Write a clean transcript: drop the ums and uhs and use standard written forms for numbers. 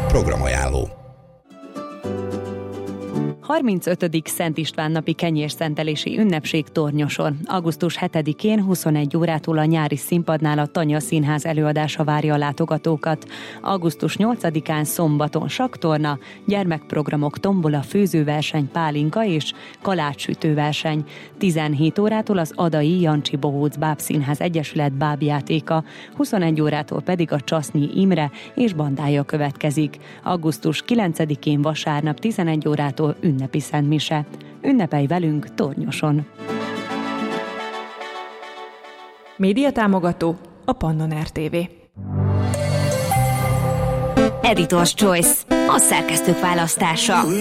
Programajánló. 35. Szent István napi kenyérszentelési ünnepség Tornyoson. Augusztus 7-én 21 órától a nyári színpadnál a Tanya Színház előadása várja a látogatókat. Augusztus 8-án szombaton sakktorna, gyermekprogramok, tombola, főzőverseny, pálinka és kalácssütőverseny. 17 órától az Adai Jancsi Bohóc Bábszínház Egyesület bábjátéka, 21 órától pedig a Csasznyi Imre és bandája következik. Augusztus 9-én vasárnap 11 órától ünnepi szentmise. Ünnepelj velünk Tornyoson! Médiatámogató a Pannon RTV. Editor's Choice, a szerkesztők választása.